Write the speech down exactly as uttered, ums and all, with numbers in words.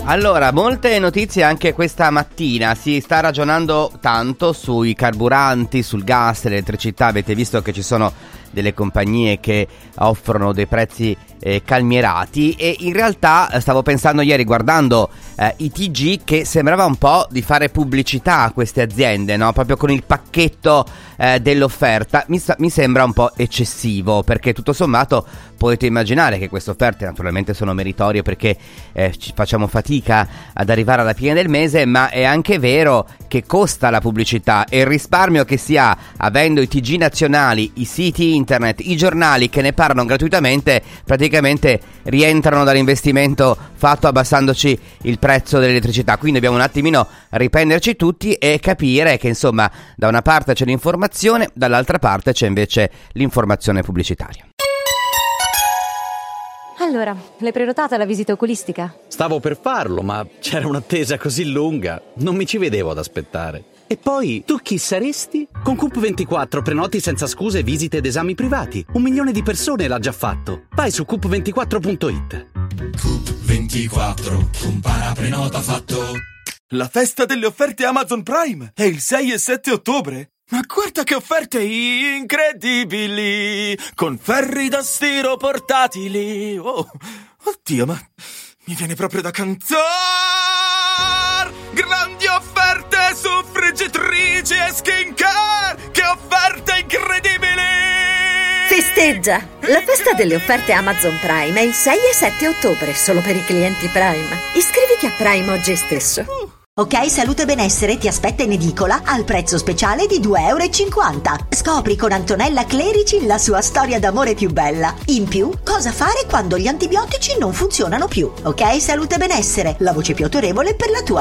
Allora, molte notizie anche questa mattina. Si sta ragionando tanto sui carburanti, sul gas, l'elettricità. Avete visto che ci sono delle compagnie che offrono dei prezzi eh, calmierati, e in realtà eh, stavo pensando ieri guardando eh, i T G che sembrava un po' di fare pubblicità a queste aziende, no? Proprio con il pacchetto eh, dell'offerta. Mi, mi sembra un po' eccessivo, perché tutto sommato potete immaginare che queste offerte naturalmente sono meritorie, perché eh, ci facciamo fatica ad arrivare alla fine del mese, ma è anche vero che costa la pubblicità, e il risparmio che si ha avendo i T G nazionali, i siti internet, i giornali che ne parlano gratuitamente, praticamente rientrano dall'investimento fatto abbassandoci il prezzo dell'elettricità. Quindi dobbiamo un attimino riprenderci tutti e capire che insomma da una parte c'è l'informazione, dall'altra parte c'è invece l'informazione pubblicitaria. Allora, l'hai prenotata la visita oculistica? Stavo per farlo, ma c'era un'attesa così lunga, non mi ci vedevo ad aspettare. E poi, tu chi saresti? Con Coop ventiquattro prenoti senza scuse visite ed esami privati. Un milione di persone l'ha già fatto. Vai su coop ventiquattro punto it. Coop ventiquattro, compara prenota fatto. La festa delle offerte Amazon Prime è il sei e sette ottobre. Ma guarda che offerte incredibili! Con ferri da stiro portatili! Oh, oddio, ma mi viene proprio da cantare! Grandi offerte su friggitrici e skincare! Che offerte incredibili! Festeggia! La festa delle offerte Amazon Prime è il sei e sette ottobre, solo per i clienti Prime. Iscriviti a Prime oggi stesso. Uh. Ok Salute Benessere ti aspetta in edicola al prezzo speciale di due euro e cinquanta. Scopri con Antonella Clerici la sua storia d'amore più bella. In più, cosa fare quando gli antibiotici non funzionano più. Ok Salute Benessere, la voce più autorevole per la tua